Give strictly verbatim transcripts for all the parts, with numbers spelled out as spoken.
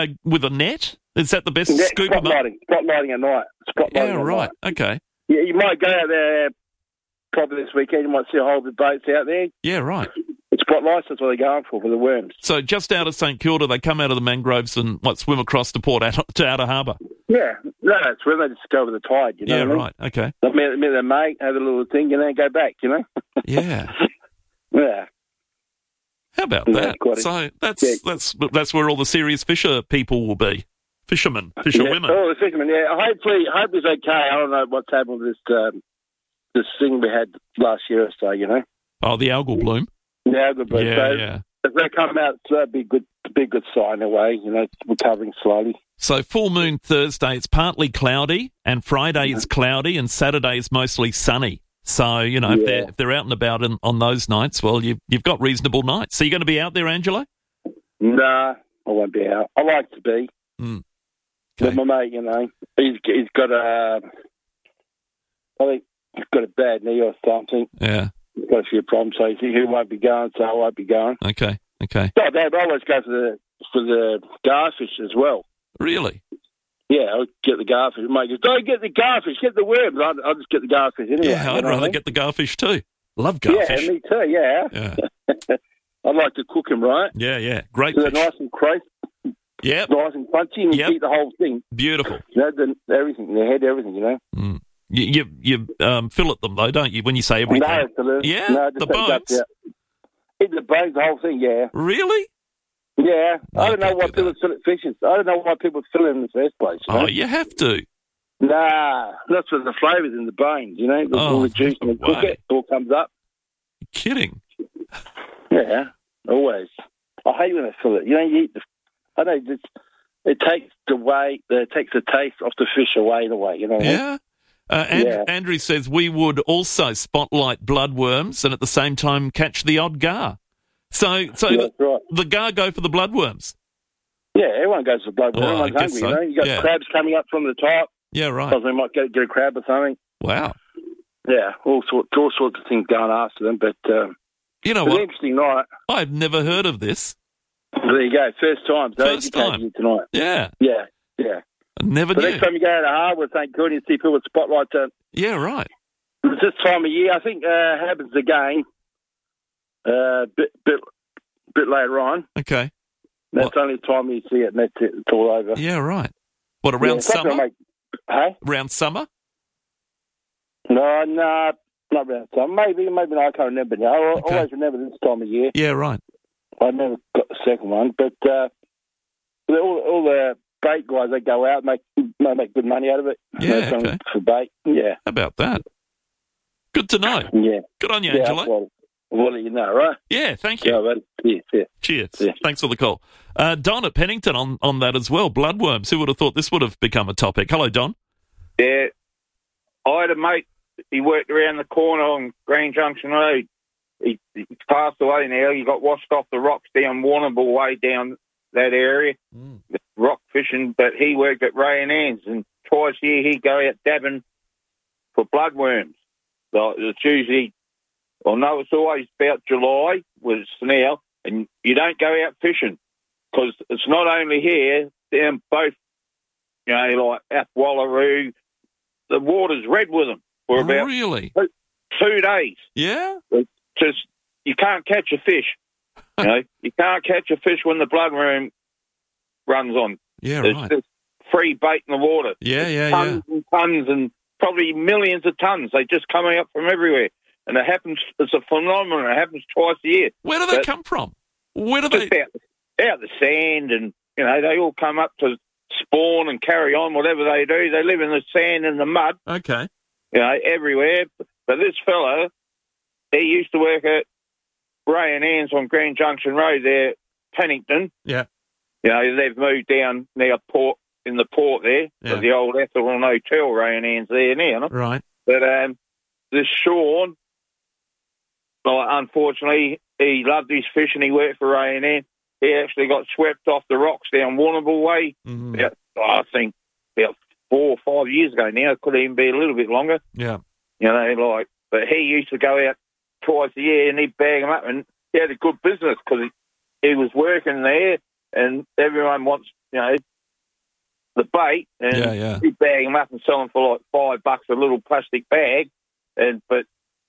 uh, with a net? Is that the best Yeah, scoop 'em up? spotlighting, spotlighting at night. Spotlighting Yeah, at right. night. Okay. Yeah, you might go out there probably this weekend. You might see a whole bit of boats out there. Yeah, right. It's spotlights. That's what they're going for, for the worms. So just out of St Kilda, they come out of the mangroves and, what, swim across to Port Out- to Outer Harbour? Yeah. No, it's where they just go with the tide, you know Yeah, what I mean? right. Okay. They meet, meet their mate, have a little thing, and then go back, you know? Yeah. Yeah. How about Yeah, that? quite a- So that's yeah. that's that's where all the serious fisher people will be. Fishermen, fisherwomen. Yeah. Oh, the fishermen, yeah. Hopefully, hope it's okay. I don't know what's happened with this, um, this thing we had last year or so, you know? Oh, the algal bloom. Yeah, good, but Yeah, so yeah. if they come out, so that'd be good, be a good sign in a way, you know, it's recovering slowly. So full moon Thursday, it's partly cloudy, and Friday is cloudy, and Saturday is mostly sunny. So, you know, if, Yeah. they're, if they're out and about in, on those nights, well, you've, you've got reasonable nights. So you're going to be out there, Angelo? Nah, I won't be out. I like to be. Mm. But Okay. my mate, you know, he's he's got a, I think he's got a bad knee or something. Yeah. He's got a few problems, so he he won't be going, so I won't be going. Okay. Okay. So they always go for the for the garfish as well. Really? Yeah, I'll get the garfish. Mate goes, don't get the garfish, get the worms. I'll, I'll just get the garfish anyway. Yeah, you I'd know rather what I mean? get the garfish too. Love Yeah, garfish. me too, yeah. Yeah. I'd like to cook them, right? Yeah, yeah. Great So they're fish. nice and crisp, Yep. nice and crunchy, and you Yep. eat the whole thing. Beautiful. You know, the, everything, the head, everything, you know? Mm. You you, you um, fillet them though, don't you? When you say everything. No, absolutely. Yeah, no, the just the guts, bones. yeah. Eat the bones, the whole thing, yeah. Really? Yeah. No, I don't know can't why do people that. fillet fishes. I don't know why people fill it in the first place. You know? Oh, you have to. Nah, that's what the flavour's in the bones, you know? The, Oh, all the juice and no the cook way. it, it all comes up. You're kidding. Yeah, always. I hate when they fill it. You know, you eat the. I don't know, it's, it takes the way, it takes the taste off the fish away in a way, you know? What I mean? Yeah. Uh, and, Yeah. Andrew says we would also spotlight bloodworms and at the same time catch the odd gar. So, so Yeah, the, that's right. the gar go for the bloodworms. Yeah, everyone goes for blood. Oh, I Everyone's guess hungry, so. you know? You got Yeah. crabs coming up from the top. Yeah, right. Because they might get, get a crab or something. Wow. Yeah, all sorts, all sorts of things going after them. But um, You know it's an what? interesting night. I've never heard of this. There you go. First time. So First educated time. you tonight. Yeah, Yeah, yeah. I never The knew. next time you go to Harbour, St Kilda, you see people with spotlights on. Yeah, right. It's this time of year. I think uh, happens again. A uh, bit, bit, bit later on. Okay. That's What? only the time you see it, and that's it. It's all over. Yeah, right. What, around Yeah, something summer? Make, hey? Around summer? No, no, not around summer. Maybe, maybe not. I can't remember now. I Okay. always remember this time of year. Yeah, right. I never got the second one, but uh, all, all the bait guys, they go out and make they make good money out of it. Yeah, They come okay. for bait. Yeah, How about that? Good to know. yeah, Good on you, yeah. Angelo. Well, we'll let you know, right? Yeah, thank you. Yeah, buddy. Yeah, yeah. Cheers. Yeah. Thanks for the call. Uh, Don at Pennington on, on that as well. Bloodworms. Who would have thought this would have become a topic? Hello, Don. Yeah, I had a mate. He worked around the corner on Green Junction Road. He, he's passed away now. He got washed off the rocks down Warrnambool way down that area, Mm. rock fishing. But he worked at Ray and Ann's, and twice a year he'd go out dabbing for bloodworms. So it's usually, well, no, it's always about July, was now, and you don't go out fishing because it's not only here, down both, you know, like at Wallaroo, the water's red with them for Oh, about really? two days. Yeah? Just you can't catch a fish. You know, you can't catch a fish when the bloodworm runs on. Yeah, There's right. just free bait in the water. Yeah, yeah, yeah. Tons and tons and probably millions of tons. They just coming up from everywhere, and it happens. It's a phenomenon. It happens twice a year. Where do they But- come from? Where do they... Just out, out the sand, and you know they all come up to spawn and carry on whatever they do. They live in the sand and the mud, Okay. you know, everywhere. But this fella, he used to work at Ray and Ann's on Green Junction Road there, Pennington. Yeah. You know, they've moved down near port in the port there, Yeah. the old Ethelwyn Hotel, Ray and Ann's there now. Right. But um, this Sean, well, unfortunately, he loved his fishing. He worked for Ray and Ann. He actually got swept off the rocks down Warrnambool way. Mhm. About, I think about four or five years ago now. It could even be a little bit longer. Yeah. You know, like, but he used to go out twice a year and he'd bag them up, and he had a good business because he, he was working there. and everyone wants, you know, the bait, and Yeah, yeah. you bag them up and sell them for like five bucks a little plastic bag, and but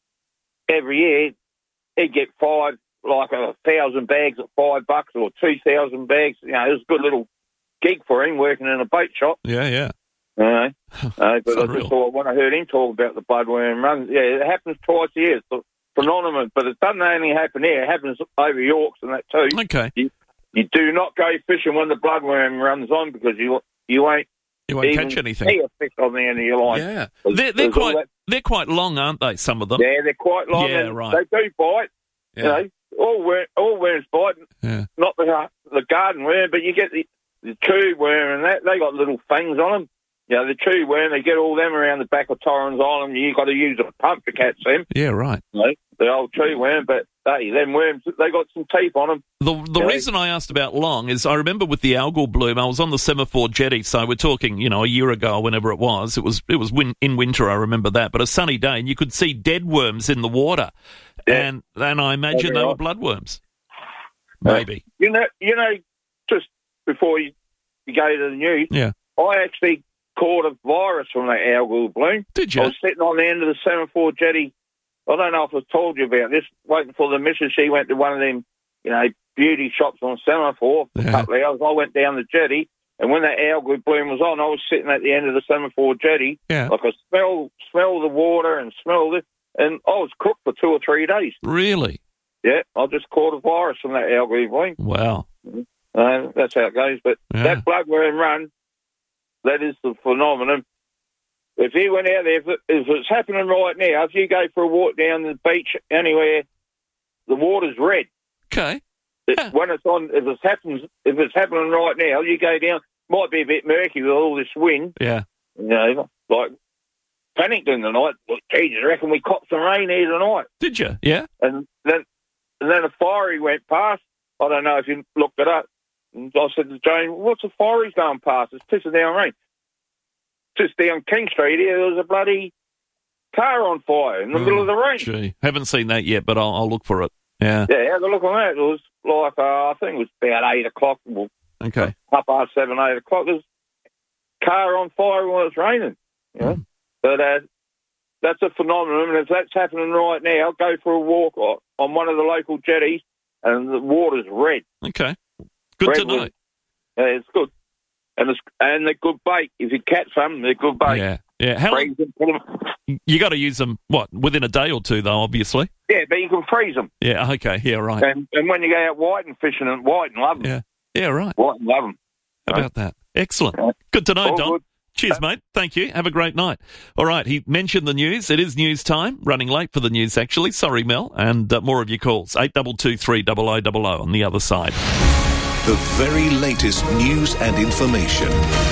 every year he'd get five, like a thousand bags at five bucks or two thousand bags. You know, it was a good little gig for him working in a bait shop. Yeah, yeah. You know, uh, but I Unreal. just thought when I heard him talk about the bloodworm run, yeah, it happens twice a year. It's a phenomenon, but it doesn't only happen here. It happens over Yorks and that too. Okay. You, you do not go fishing when the bloodworm runs on because you you won't You won't even catch anything. see a fish on the end of your line. Yeah. There's- They're, they're there's all quite that- they're quite long, aren't they, some of them? Yeah, they're quite long. Yeah, and right. They do bite. Yeah. You know, all worm, all worms bite. Yeah. Not the the garden worm, but you get the the true worm and that. They got little fangs on them. You know, the true worm, they get all them around the back of Torrens Island. You've got to use a pump to catch them. Yeah, right. You know, the old true worm, but hey, them worms, they got some teeth on them. The the Yeah. reason I asked about long is I remember with the algal bloom, I was on the Semaphore jetty, so we're talking, you know, a year ago or whenever it was. It was it was win- in winter, I remember that, but a sunny day, and you could see dead worms in the water, Yeah. and and I imagine Maybe they were right. bloodworms. Maybe. You know, you know, just before you, you go to the news, Yeah. I actually caught a virus from that algal bloom. Did I you? was sitting on the end of the Semaphore jetty. I don't know if I told you about this. Waiting for the missus, she went to one of them, you know, beauty shops on Semaphore for Yeah. a couple of hours. I went down the jetty, and when that algal bloom was on, I was sitting at the end of the Semaphore jetty. Yeah. Like I smell, smell the water and smell it, and I was cooked for two or three days. Really? Yeah, I just caught a virus from that algal bloom. Wow. Uh, that's how it goes. But Yeah. that bloodworm run, that is the phenomenon. If you went out there, if, it, if it's happening right now, if you go for a walk down the beach anywhere, the water's red. Okay. It, Yeah. When it's on, if it's happens, if it's happening right now, you go down. Might be a bit murky with all this wind. Yeah. You know, like Pennington tonight. Well, geez, I reckon we copped some rain here tonight. Did you? Yeah. And then, and then a fiery went past. I don't know if you looked it up. And I said to Jane, "What's a fiery going past? It's pissing down rain." Just down King Street here, there was a bloody car on fire in the middle of the rain. Gee, haven't seen that yet, but I'll, I'll look for it. Yeah. Yeah, have a look on that. It was like, uh, I think it was about eight o'clock, well, Okay. half past seven, eight o'clock. There was a car on fire while it's raining. You know? Mm. But uh, that's a phenomenon, and if that's happening right now, go for a walk on- on one of the local jetties, and the water's red. Okay. Good to Red know. with- Yeah, it's good. And it's and they're good bait. If you catch some, they're good bait. Yeah. Yeah. How long, Freeze them, put 'em- you got to use them, what, within a day or two, though, obviously? Yeah, but you can freeze them. Yeah. Okay. Yeah, right. And and when you go out whiting fishing, and whiting love them. Yeah. Yeah, right. Whiting love them. How about that? Excellent. Yeah. Good to know, All Don. good. Cheers, mate. Thank you. Have a great night. All right, he mentioned the news. It is news time. Running late for the news, actually. Sorry, Mel. And uh, more of your calls. eight two two three double oh double oh on the other side. The very latest news and information.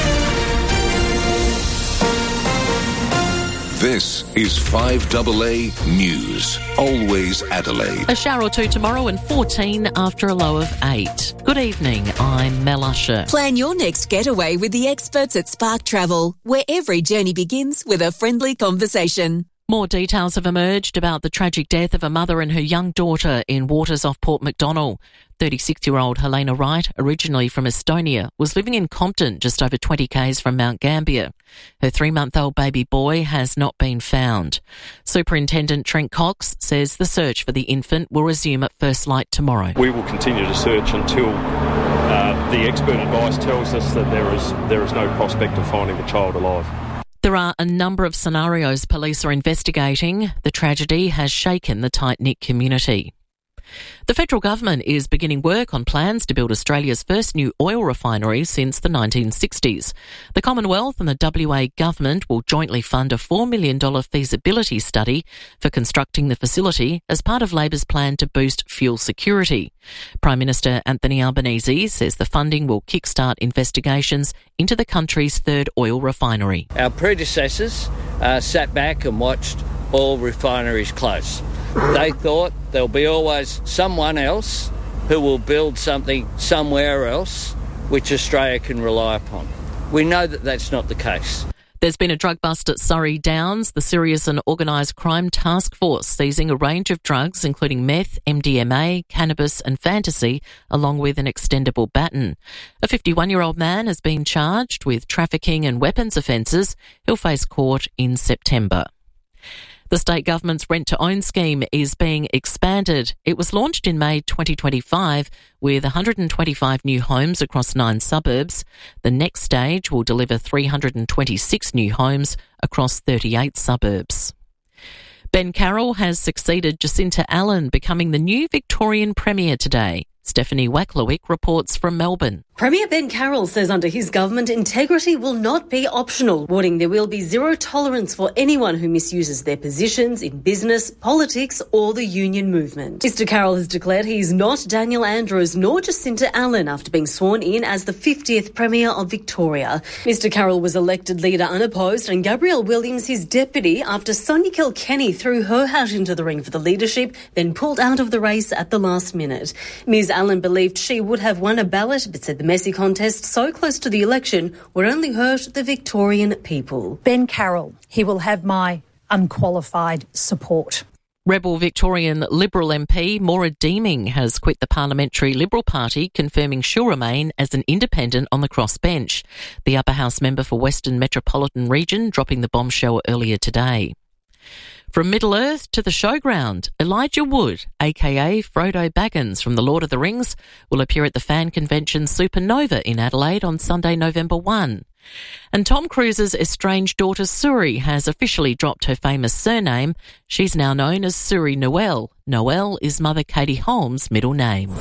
This is five A A News. Always Adelaide. A shower or two tomorrow and fourteen after a low of eight. Good evening, I'm Mel Usher. Plan your next getaway with the experts at Spark Travel, where every journey begins with a friendly conversation. More details have emerged about the tragic death of a mother and her young daughter in waters off Port MacDonnell. thirty-six-year-old Helena Wright, originally from Estonia, was living in Compton, just over twenty kays from Mount Gambier. Her three-month-old baby boy has not been found. Superintendent Trent Cox says the search for the infant will resume at first light tomorrow. We will continue to search until uh, the expert advice tells us that there is there is no prospect of finding the child alive. There are a number of scenarios police are investigating. The tragedy has shaken the tight-knit community. The federal government is beginning work on plans to build Australia's first new oil refinery since the nineteen sixties. The Commonwealth and the W A government will jointly fund a four million dollars feasibility study for constructing the facility as part of Labor's plan to boost fuel security. Prime Minister Anthony Albanese says the funding will kickstart investigations into the country's third oil refinery. Our predecessors uh, sat back and watched oil refineries close. They thought there'll be always someone else who will build something somewhere else which Australia can rely upon. We know that that's not the case. There's been a drug bust at Surrey Downs. The Serious and Organised Crime Task Force seizing a range of drugs, including meth, M D M A, cannabis and fantasy, along with an extendable baton. A fifty-one-year-old man has been charged with trafficking and weapons offences. He'll face court in September. The state government's rent-to-own scheme is being expanded. It was launched in May twenty twenty-five with one hundred twenty-five new homes across nine suburbs. The next stage will deliver three hundred twenty-six new homes across thirty-eight suburbs. Ben Carroll has succeeded Jacinta Allen, becoming the new Victorian Premier today. Stephanie Wacklewick reports from Melbourne. Premier Ben Carroll says under his government, integrity will not be optional, warning there will be zero tolerance for anyone who misuses their positions in business, politics or the union movement. Mister Carroll has declared he is not Daniel Andrews nor Jacinta Allen after being sworn in as the fiftieth Premier of Victoria. Mister Carroll was elected leader unopposed and Gabrielle Williams his deputy after Sonia Kilkenny threw her hat into the ring for the leadership, then pulled out of the race at the last minute. Miz Allen believed she would have won a ballot, but said the messy contest so close to the election would only hurt the Victorian people. Ben Carroll, he will have my unqualified support. Rebel Victorian Liberal M P Maura Deeming has quit the Parliamentary Liberal Party, confirming she'll remain as an independent on the crossbench. The Upper House member for Western Metropolitan Region dropping the bombshell earlier today. From Middle-earth to the showground, Elijah Wood, aka Frodo Baggins from The Lord of the Rings, will appear at the fan convention Supernova in Adelaide on Sunday, November first. And Tom Cruise's estranged daughter Suri has officially dropped her famous surname. She's now known as Suri Noel. Noel is Mother Katie Holmes' middle name.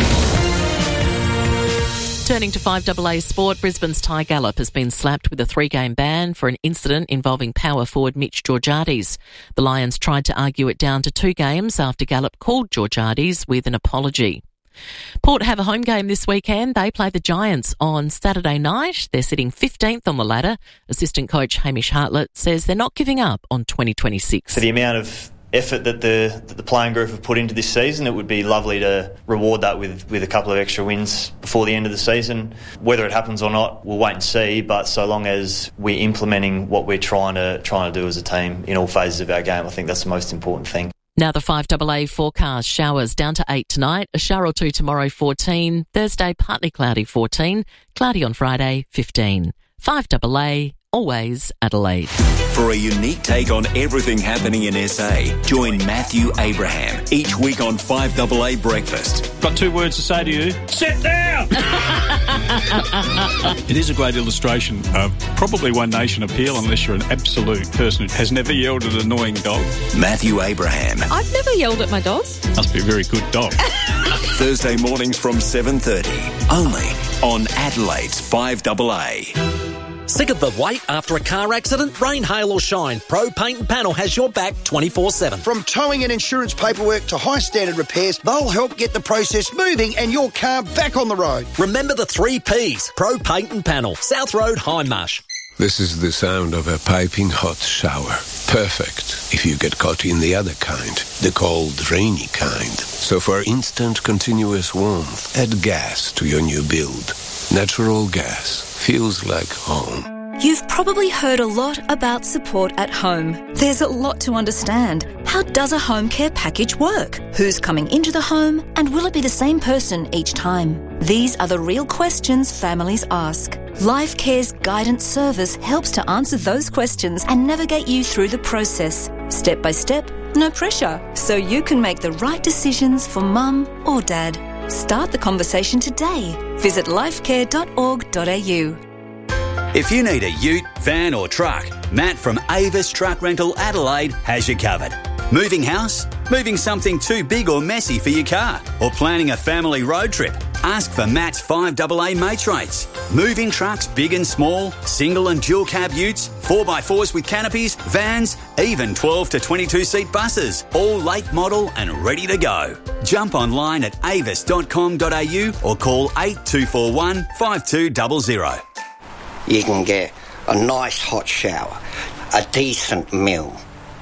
Turning to five A A sport, Brisbane's Ty Gallop has been slapped with a three-game ban for an incident involving power forward Mitch Georgiades. The Lions tried to argue it down to two games after Gallop called Georgiades with an apology. Port have a home game this weekend. They play the Giants on Saturday night. They're sitting fifteenth on the ladder. Assistant coach Hamish Hartlett says they're not giving up on twenty twenty-six. For the amount of effort that the that the playing group have put into this season, it would be lovely to reward that with, with a couple of extra wins before the end of the season. Whether it happens or not, we'll wait and see, but so long as we're implementing what we're trying to trying to do as a team in all phases of our game, I think that's the most important thing. Now the five A A forecast: showers down to eight tonight, a shower or two tomorrow fourteen, Thursday partly cloudy fourteen, cloudy on Friday fifteen. five A A, always Adelaide. For a unique take on everything happening in S A, join Matthew Abraham each week on five A A Breakfast. Got two words to say to you. Sit down! It is a great illustration of probably One Nation appeal unless you're an absolute person who has never yelled at an annoying dog. Matthew Abraham. I've never yelled at my dog. Must be a very good dog. Thursday mornings from seven thirty, only on Adelaide's five A A. Sick of the wait after a car accident? Rain, hail or shine, Pro Paint and Panel has your back twenty-four seven. From towing and insurance paperwork to high standard repairs, they'll help get the process moving and your car back on the road. Remember the three P's. Pro Paint and Panel, South Road, Hindmarsh. This is the sound of a piping hot shower. Perfect if you get caught in the other kind, the cold, rainy kind. So for instant, continuous warmth, add gas to your new build. Natural gas feels like home. You've probably heard a lot about support at home. There's a lot to understand. How does a home care package work? Who's coming into the home? And will it be the same person each time? These are the real questions families ask. Life Care's guidance service helps to answer those questions and navigate you through the process. Step by step, no pressure. So you can make the right decisions for mum or dad. Start the conversation today. Visit lifecare dot org dot a u. If you need a ute, van or truck, Matt from Avis Truck Rental Adelaide has you covered. Moving house? Moving something too big or messy for your car? Or planning a family road trip? Ask for Matt's five A A mates rates. Moving trucks big and small, single and dual cab utes, four by fours with canopies, vans, even twelve to twenty-two seat buses, all late model and ready to go. Jump online at avis dot com dot a u or call eight two four one, five two zero zero. You can get a nice hot shower, a decent meal,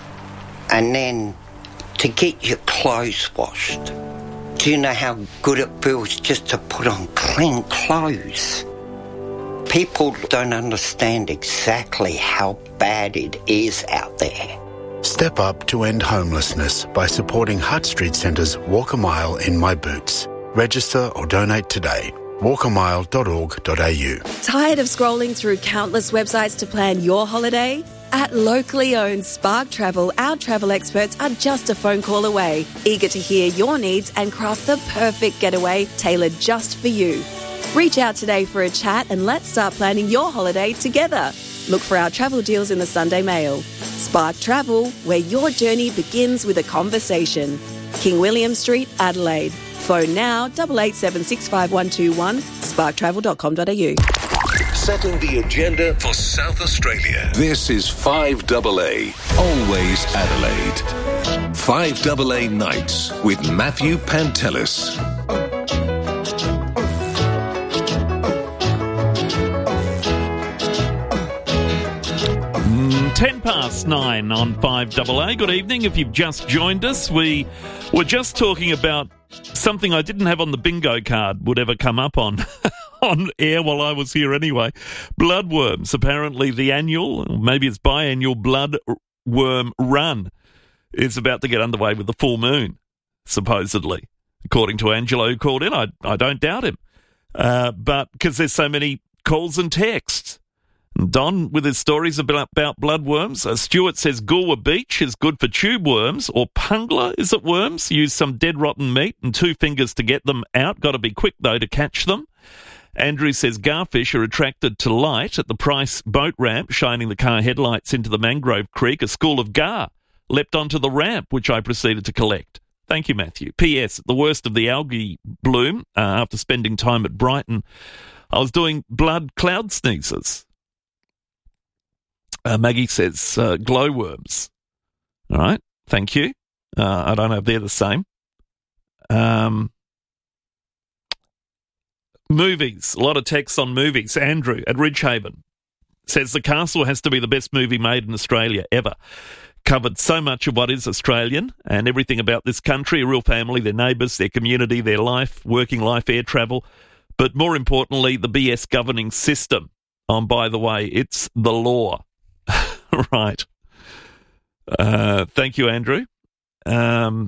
and then to get your clothes washed. Do you know how good it feels just to put on clean clothes? People don't understand exactly how bad it is out there. Step up to end homelessness by supporting Hutt Street Centre's Walk a Mile in My Boots. Register or donate today. walk a mile dot org dot a u. Tired of scrolling through countless websites to plan your holiday? At locally owned Spark Travel, our travel experts are just a phone call away, eager to hear your needs and craft the perfect getaway tailored just for you. Reach out today for a chat and let's start planning your holiday together. Look for our travel deals in the Sunday Mail. Spark Travel, where your journey begins with a conversation. King William Street, Adelaide. Phone now, eight eight seven six five one two one, spark travel dot com dot a u. Setting the agenda for South Australia. This is five A A, always Adelaide. five A A Nights with Matthew Pantelis. Ten past nine on five A A. Good evening. If you've just joined us, we were just talking about something I didn't have on the bingo card would ever come up on on air while I was here anyway. Bloodworms. Apparently the annual, maybe it's biannual bloodworm run is about to get underway with the full moon, supposedly. According to Angelo, who called in, I, I don't doubt him. Uh, but because there's so many calls and texts. Don, with his stories about, about bloodworms. Uh, Stuart says Goolwa Beach is good for tube worms, or pungler, is it worms? Use some dead rotten meat and two fingers to get them out. Got to be quick, though, to catch them. Andrew says garfish are attracted to light at the Price boat ramp, shining the car headlights into the mangrove creek. A school of gar leapt onto the ramp, which I proceeded to collect. Thank you, Matthew. P S. At the worst of the algae bloom, uh, after spending time at Brighton, I was doing blood cloud sneezes. Uh, Maggie says uh, glowworms. All right, thank you. Uh, I don't know if they're the same. Um, movies, a lot of texts on movies. Andrew at Ridgehaven says The Castle has to be the best movie made in Australia ever. Covered so much of what is Australian and everything about this country, a real family, their neighbours, their community, their life, working life, air travel, but more importantly, the B S governing system. Um, by the way, it's the law. Right. Uh, thank you, Andrew. Um,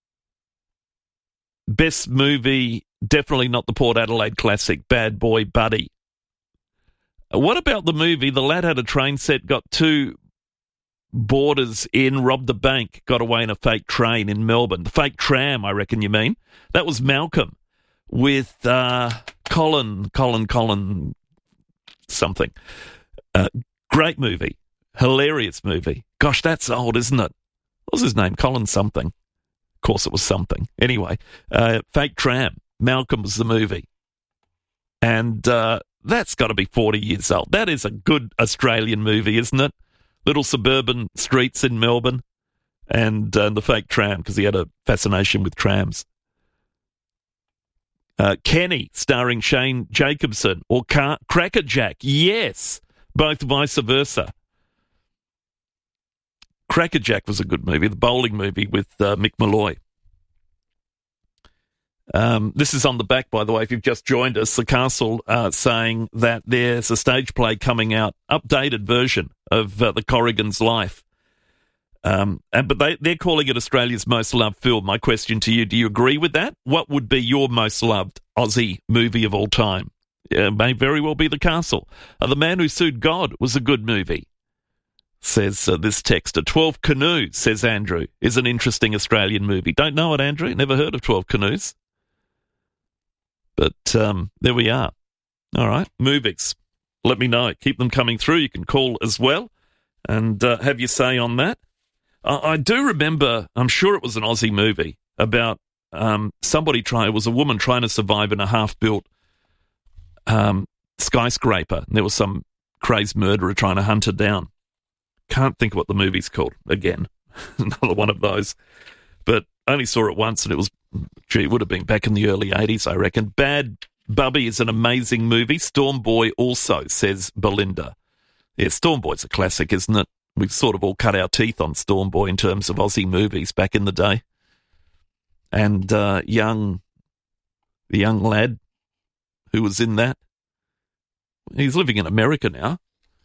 best movie, definitely not the Port Adelaide classic, Bad Boy Buddy. What about the movie? The lad had a train set, got two boarders in, robbed a bank, got away in a fake train in Melbourne. The fake tram, I reckon you mean. That was Malcolm with uh, Colin, Colin, Colin something. Uh, great movie. Hilarious movie. Gosh, that's old, isn't it? What was his name? Colin something. Of course it was something. Anyway, uh, Fake Tram. Malcolm was the movie. And uh, that's got to be forty years old. That is a good Australian movie, isn't it? Little suburban streets in Melbourne. And uh, the fake tram, because he had a fascination with trams. Uh, Kenny, starring Shane Jacobson. Or Car- Crackerjack. Yes. Both vice versa. Crackerjack was a good movie, the bowling movie with uh, Mick Malloy. Um, this is on the back, by the way, if you've just joined us, The Castle uh, saying that there's a stage play coming out, updated version of uh, the Corrigan's life. Um, and But they, they're calling it Australia's most loved film. My question to you, do you agree with that? What would be your most loved Aussie movie of all time? It may very well be The Castle. Uh, The Man Who Sued God was a good movie. Says uh, this texter. twelve Canoes, says Andrew, is an interesting Australian movie. Don't know it, Andrew. Never heard of twelve Canoes. But um, there we are. All right, movies. Let me know. Keep them coming through. You can call as well and uh, have your say on that. I, I do remember, I'm sure it was an Aussie movie, about um, somebody trying, it was a woman trying to survive in a half-built um, skyscraper. And there was some crazed murderer trying to hunt her down. Can't think of what the movie's called. Again, another one of those. But I only saw it once, and it was, gee, it would have been back in the early eighties, I reckon. Bad Bubby is an amazing movie. Storm Boy also, says Belinda. Yeah, Storm Boy's a classic, isn't it? We've sort of all cut our teeth on Storm Boy in terms of Aussie movies back in the day. And uh, young, the young lad who was in that, He's living in America now.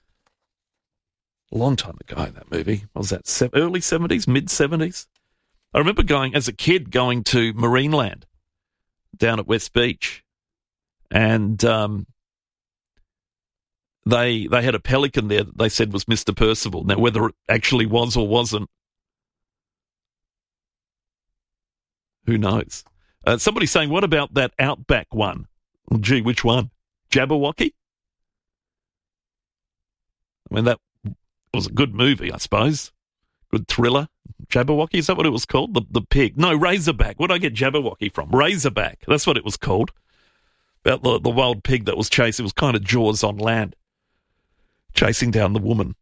A long time ago, that movie. What was that, se- early seventies, mid-seventies? I remember going, as a kid, going to Marineland down at West Beach. And um, they they had a pelican there that they said was Mister Percival. Now, whether it actually was or wasn't, who knows? Uh, somebody's saying, what about that Outback one? Well, gee, which one? Jabberwocky? I mean, that was a good movie, I suppose. Good thriller. Jabberwocky, is that what it was called? The the pig. No, Razorback. Where did I get Jabberwocky from? Razorback. That's what it was called. About the, the wild pig that was chasing. It was kind of Jaws on land. Chasing down the woman.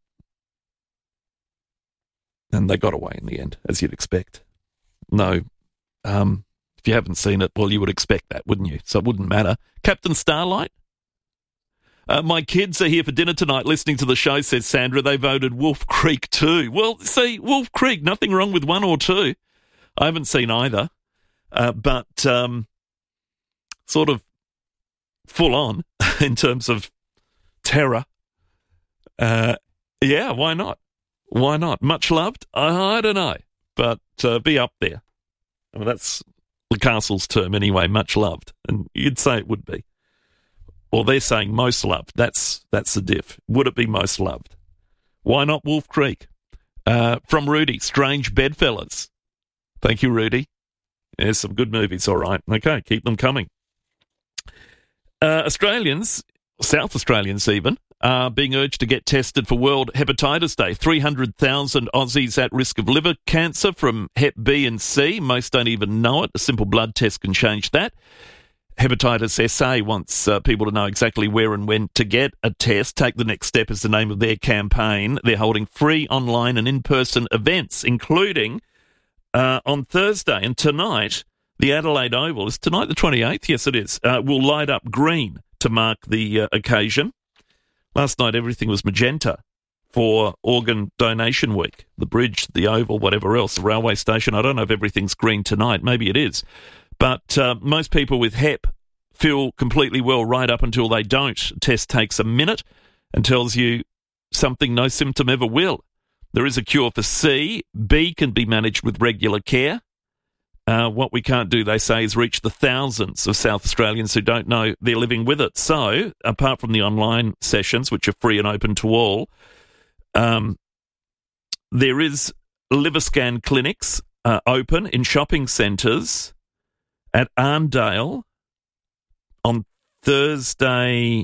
And they got away in the end, as you'd expect. No, um, if you haven't seen it, well, you would expect that, wouldn't you? So it wouldn't matter. Captain Starlight? Uh, my kids are here for dinner tonight listening to the show, says Sandra. They voted Wolf Creek too. Well, see, Wolf Creek, nothing wrong with one or two. I haven't seen either. Uh, but um, sort of full on in terms of terror. Uh, yeah, why not? Why not? Much loved? I, I don't know. But uh, be up there. I mean, that's the castle's term anyway, much loved. And you'd say it would be. Or they're saying most loved. That's that's the diff. Would it be most loved? Why not Wolf Creek? Uh, from Rudy, Strange Bedfellas. Thank you, Rudy. There's some good movies, all right. Okay, keep them coming. Uh, Australians, South Australians even, are being urged to get tested for World Hepatitis Day. three hundred thousand Aussies at risk of liver cancer from Hep B and C. Most don't even know it. A simple blood test can change that. Hepatitis S A wants uh, people to know exactly where and when to get a test. Take the Next Step is the name of their campaign. They're holding free online and in-person events, including uh, on Thursday and tonight, the Adelaide Oval. Is tonight the twenty-eighth? Yes, it is. Uh, will light up green to mark the uh, occasion. Last night, everything was magenta for Organ Donation Week. The bridge, the Oval, whatever else, the railway station. I don't know if everything's green tonight. Maybe it is. But uh, most people with Hep feel completely well right up until they don't. A test takes a minute and tells you something no symptom ever will. There is a cure for C. B can be managed with regular care. Uh, what we can't do, they say, is reach the thousands of South Australians who don't know they're living with it. So, apart from the online sessions, which are free and open to all, um, there is liver scan clinics uh, open in shopping centres at Arndale on Thursday.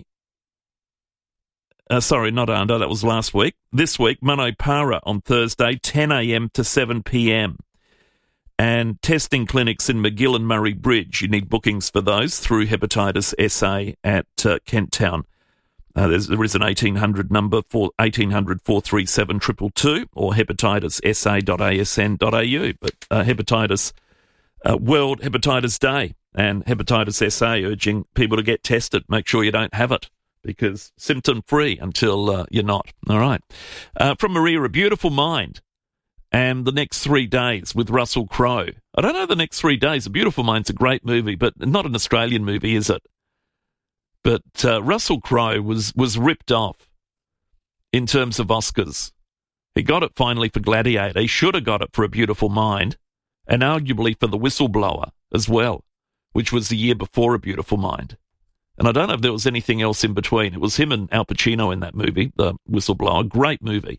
Uh, sorry, not Arndale, that was last week. This week, Manopara on Thursday, ten a.m. to seven p.m. And testing clinics in McGill and Murray Bridge. You need bookings for those through Hepatitis S A at uh, Kent Town. Uh, there is an eighteen hundred number for eighteen hundred, four three seven, two two two or hepatitis s a dot a s n dot a u. But uh, hepatitis, uh, World Hepatitis Day and Hepatitis S A urging people to get tested. Make sure you don't have it because symptom-free until uh, you're not. All right. Uh, from Maria, A Beautiful Mind and The Next Three Days with Russell Crowe. I don't know The Next Three Days. A Beautiful Mind's a great movie, but not an Australian movie, is it? But uh, Russell Crowe was, was ripped off in terms of Oscars. He got it finally for Gladiator. He should have got it for A Beautiful Mind and arguably for The Whistleblower as well, which was the year before A Beautiful Mind. And I don't know if there was anything else in between. It was him and Al Pacino in that movie, The Whistleblower. Great movie.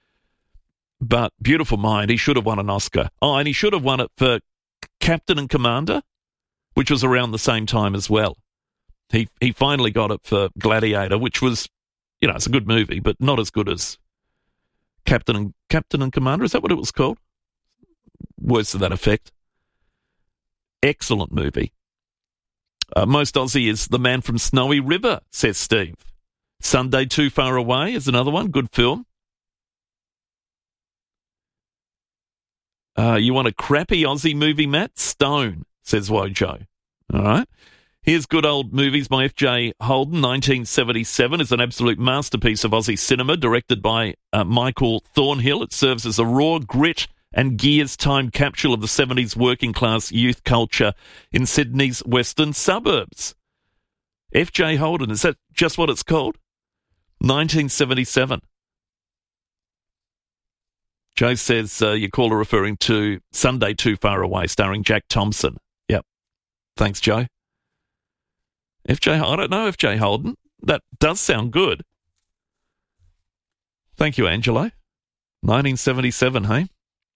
But Beautiful Mind, he should have won an Oscar. Oh, and he should have won it for Captain and Commander, which was around the same time as well. He he finally got it for Gladiator, which was, you know, it's a good movie, but not as good as Captain and Captain and Commander. Is that what it was called? Words to that effect. Excellent movie. Uh, most Aussie is The Man from Snowy River, says Steve. Sunday Too Far Away is another one. Good film. Uh, you want a crappy Aussie movie, Matt? Stone, says Wojo. All right. Here's good old movies by F J Holden. nineteen seventy-seven is an absolute masterpiece of Aussie cinema, directed by uh, Michael Thornhill. It serves as a raw grit and gears time capsule of the seventies working-class youth culture in Sydney's western suburbs. F J Holden, is that just what it's called? nineteen seventy-seven. Joe says uh, your caller referring to Sunday Too Far Away, starring Jack Thompson. Yep. Thanks, Joe. F J, I don't know F J Holden. That does sound good. Thank you, Angelo. nineteen seventy-seven, hey?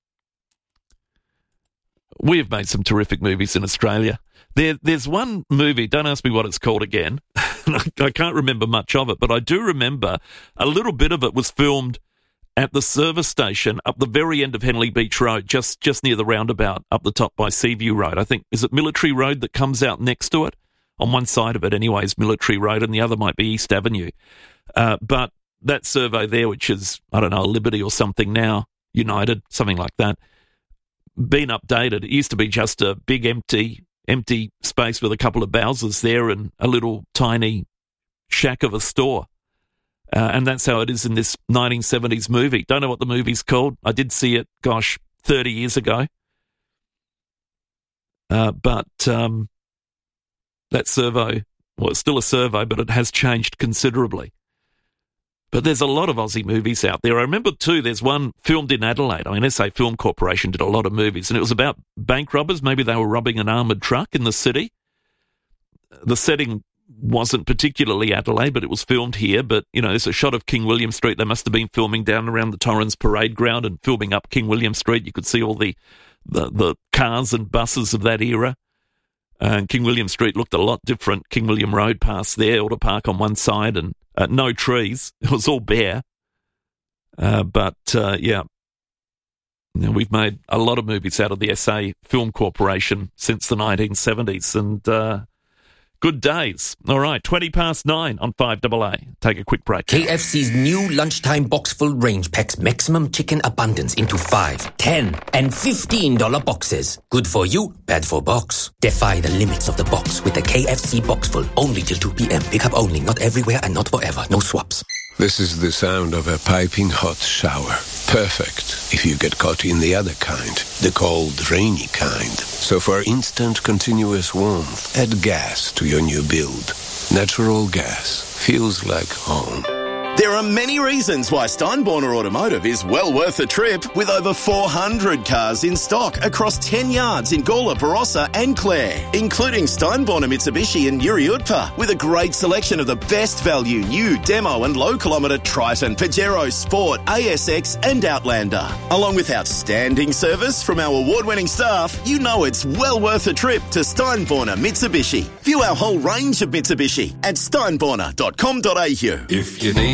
We have made some terrific movies in Australia. There, there's one movie, don't ask me what it's called again. I can't remember much of it, but I do remember a little bit of it was filmed at the service station up the very end of Henley Beach Road, just, just near the roundabout up the top by Seaview Road. I think, is it Military Road that comes out next to it? On one side of it anyway is Military Road and the other might be East Avenue. Uh, but that servo there, which is, I don't know, Liberty or something now, United, something like that, been updated. It used to be just a big empty empty space with a couple of Bowsers there and a little tiny shack of a store. Uh, and that's how it is in this nineteen seventies movie. Don't know what the movie's called. I did see it, gosh, thirty years ago. Uh, but um, that servo, well, it's still a servo, but it has changed considerably. But there's a lot of Aussie movies out there. I remember, too, there's one filmed in Adelaide. I mean, S A Film Corporation did a lot of movies, and it was about bank robbers. Maybe they were robbing an armoured truck in the city. The setting wasn't particularly Adelaide, but it was filmed here. But, you know, there's a shot of King William Street. They must have been filming down around the Torrens Parade Ground and filming up King William Street. You could see all the, the, the cars and buses of that era. And King William Street looked a lot different. King William Road passed there, Alder Park on one side, and uh, no trees. It was all bare. Uh, but, uh, yeah, you know, we've made a lot of movies out of the S A Film Corporation since the nineteen seventies, and uh, good days. All right, twenty past nine on five double A. Take a quick break. K F C's new lunchtime box full range packs maximum chicken abundance into five, ten, and fifteen dollar boxes. Good for you, bad for box. Defy the limits of the box with the K F C box full only till two p.m. Pick up only, not everywhere and not forever. No swaps. This is the sound of a piping hot shower. Perfect if you get caught in the other kind, the cold, rainy kind. So for instant, continuous warmth, add gas to your new build. Natural gas feels like home. There are many reasons why Steinborner Automotive is well worth the trip, with over four hundred cars in stock across ten yards in Gawler, Barossa and Clare, including Steinborner Mitsubishi and Yuri Utpa, with a great selection of the best value new demo and low kilometre Triton, Pajero, Sport, A S X and Outlander. Along with outstanding service from our award-winning staff, you know it's well worth a trip to Steinborner Mitsubishi. View our whole range of Mitsubishi at steinborner dot com dot a u. If you need